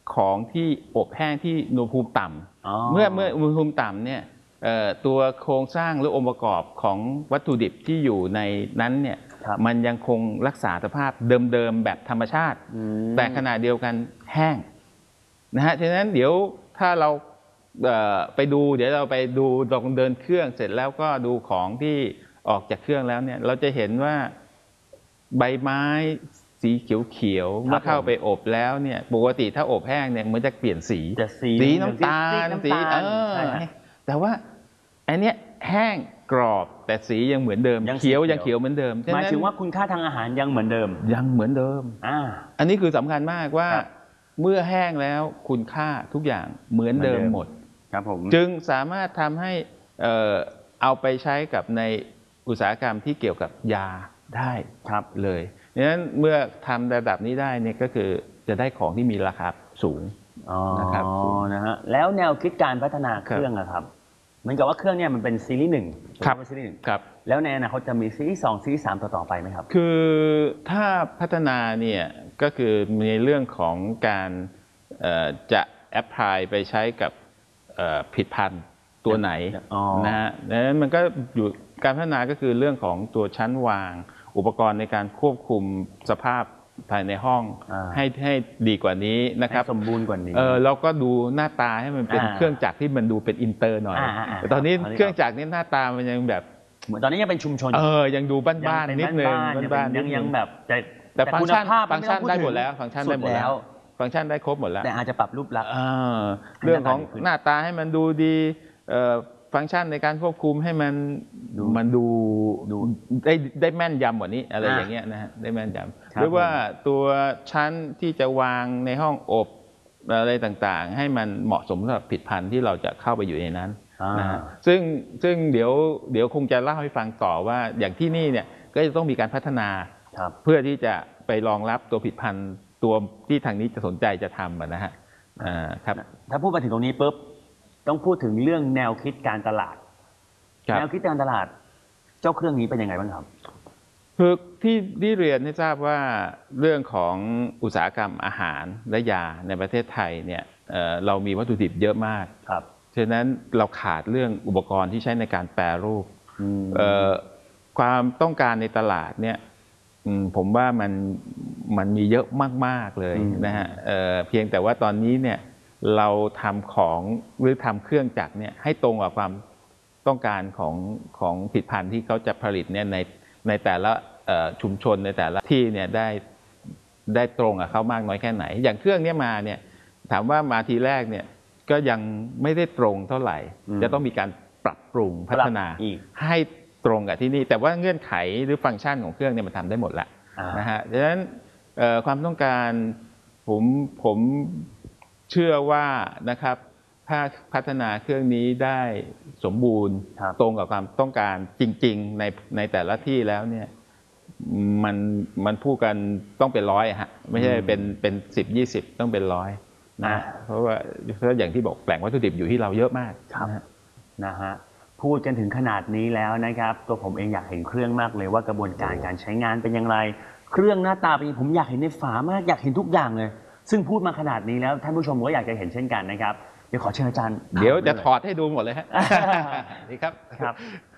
ของที่อบแห้งที่อุณหภูมิต่ำเมื่ออุณหภูมิต่ำเนี่ยตัวโครงสร้างหรือองค์ประกอบของวัตถุดิบที่อยู่ในนั้นเนี่ยมันยังคงรักษาสภาพเดิมๆแบบธรรมชาติแต่ขณะเดียวกันแห้งนะฮะฉะนั้นเดี๋ยวถ้าเราไปดูเดี๋ยวเราไปดูลองเดินเครื่องเสร็จแล้วก็ดูของที่ออกจากเครื่องแล้วเนี่ยเราจะเห็นว่าใบไม้สีเขียวๆเมื่อเข้าไปอบแล้วเนี่ยปกติถ้าอบแห้งเนี่ยมันจะเปลี่ยนสีน้ำตาลสีแต่ว่าอันเนี้ยแห้งกรอบแต่สียังเหมือนเดิมเขียวยังเขียวเหมือนเดิมหมายถึงว่าคุณค่าทางอาหารยังเหมือนเดิมอันนี้คือสำคัญมากว่าเมื่อแห้งแล้วคุณค่าทุกอย่างเหมือนเดิมหมดครับผมจึงสามารถทำให้เอาไปใช้กับในอุตสาหกรรมที่เกี่ยวกับยาได้เลยดังนั้นเมื่อทำระดับนี้ได้เนี่ยก็คือจะได้ของที่มีราคาสูงนะครับนะฮะแล้วแนวคิดการพัฒนาเครื่องอะครับเหมือนกับว่าเครื่องเนี่ยมันเป็นซีรีส์1 ครับซีรีส์1 ครับแล้วในอนาคตจะมีซีรีส์2ซีรีส์3ต่อไปไหมครับคือถ้าพัฒนาเนี่ยก็คือในเรื่องของการจะแอพพลายไปใช้กับผลิตภัณฑ์ตัวไหนนะฮะดังนั้นมันก็อยู่การพัฒนาก็คือเรื่องของตัวชั้นวางอุปกรณ์ในการควบคุมสภาพภายในห้องให้ดีกว่านี้นะครับสมบูรณ์กว่านี้เราก็ดูหน้าตาให้มันเป็นเครื่องจักรที่มันดูเป็นอินเตอร์หน่อยแต่ตอนนี้เครื่องจักรนี้หน้าตามันยังแบบเหมือนตอนนี้ยังเป็นชุมชนยังดูบ้านๆนิดนึงบ้านๆยังแบบแต่ฟังก์ชันได้หมดแล้วฟังก์ชันได้หมดแล้วฟังก์ชันได้ครบหมดแล้วแต่อาจจะปรับรูปลักษณ์เรื่องของหน้าตาให้มันดูดีฟังก์ชันในการควบคุมให้มันดูได้แม่นยำกว่านี้อะไรอย่างเงี้ยนะฮะได้แม่นยำหรือว่าตัวชั้นที่จะวางในห้องอบอะไรต่างๆให้มันเหมาะสมสำหรับผลิตภัณฑ์ที่เราจะเข้าไปอยู่ในนั้นนะฮะซึ่งเดี๋ยวคงจะเล่าให้ฟังต่อว่าอย่างที่นี่เนี่ยก็จะต้องมีการพัฒนาเพื่อที่จะไปรองรับตัวผลิตภัณฑ์ตัวที่ทางนี้จะสนใจจะทำนะฮะครับถ้าพูดมาถึงตรงนี้ปุ๊บต้องพูดถึงเรื่องแนวคิดการตลาดแนวคิดการตลาดเจ้าเครื่องนี้เป็นยังไงบ้างครับคือที่เรียนให้ทราบว่าเรื่องของอุตสาหกรรมอาหารและยาในประเทศไทยเนี่ยเรามีวัตถุดิบเยอะมากฉะนั้นเราขาดเรื่องอุปกรณ์ที่ใช้ในการแปรรูปความต้องการในตลาดเนี่ยผมว่ามันมีเยอะมากๆเลยนะฮะเพียงแต่ว่าตอนนี้เนี่ยเราทำของหรือทำเครื่องจักรเนี่ยให้ตรงกับความต้องการของผลิตภัณฑ์ที่เขาจะผลิตเนี่ยในแต่ละชุมชนในแต่ละที่เนี่ยได้ตรงกับเขามากน้อยแค่ไหนอย่างเครื่องนี้มาเนี่ยถามว่ามาทีแรกเนี่ยก็ยังไม่ได้ตรงเท่าไหร่จะต้องมีการปรับปรุงพัฒนาให้ตรงกับที่นี่แต่ว่าเงื่อนไขหรือฟังก์ชันของเครื่องเนี่ยมันทำได้หมดแล้วนะฮะดังนั้นความต้องการผมเชื่อว่านะครับถ้าพัฒนาเครื่องนี้ได้สมบูรณ์ตรงกับความต้องการจริงๆในแต่ละที่แล้วเนี่ยมันพูดกันต้องเป็นร้อยฮะไม่ใช่เป็น10-20ต้องเป็น100นะเพราะว่าอย่างที่บอกแหล่งวัตถุดิบอยู่ที่เราเยอะมากนะฮะพูดกันถึงขนาดนี้แล้วนะครับตัวผมเองอยากเห็นเครื่องมากเลยว่ากระบวนการการใช้งานเป็นอย่างไรเครื่องหน้าตาเป็นผมอยากเห็นในฝามากอยากเห็นทุกอย่างเลยซึ่งพูดมาขนาดนี้แล้วท่านผู้ชมก็อยากจะเห็นเช่นกันนะครับเดี๋ยวขอเชิญอาจารย์เดี๋ยวจะถอดให้ดูหมดเลยฮะดีครับ